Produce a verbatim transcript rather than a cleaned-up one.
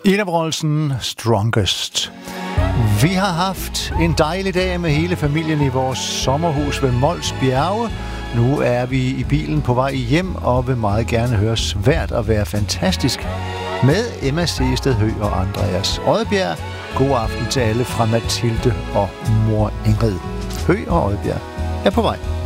Ina Wroldsen, Strongest. Vi har haft en dejlig dag med hele familien i vores sommerhus ved Mols Bjerge. Nu er vi i bilen på vej hjem og vil meget gerne høre Svært at være fantastisk med Emma Sehested Høgh og Andreas Odbjerg. God aften til alle fra Mathilde og mor Ingrid. Høgh og Odbjerg er på vej.